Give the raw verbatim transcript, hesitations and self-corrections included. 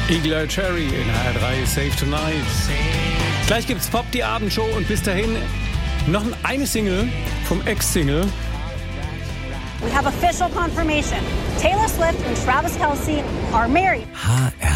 Eagle Eye Cherry in H R drei Save Tonight. Gleich gibt's Pop, die Abendshow, und bis dahin noch eine Single vom Ex-Single. We have official confirmation. Taylor Swift and Travis Kelce are married. H R